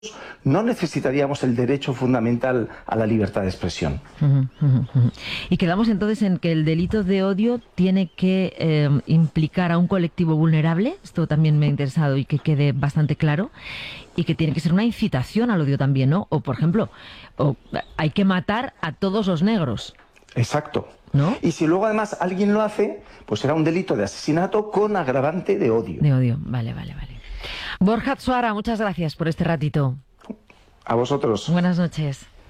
no necesitaríamos el derecho fundamental a la libertad de expresión. Y quedamos entonces en que el delito de odio tiene que implicar a un colectivo vulnerable, esto también me ha interesado y que quede bastante claro, y que tiene que ser una incitación al odio también, ¿no? O, por ejemplo, hay que matar a todos los negros. Exacto. ¿No? Y si luego además alguien lo hace, pues será un delito de asesinato con agravante de odio. De odio, vale. Borja Atsuara, muchas gracias por este ratito. A vosotros. Buenas noches.